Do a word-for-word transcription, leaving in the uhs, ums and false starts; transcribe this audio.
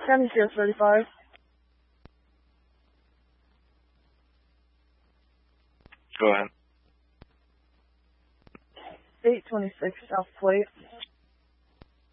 seventy-zero thirty-five. Go ahead. eight twenty-six South Plate.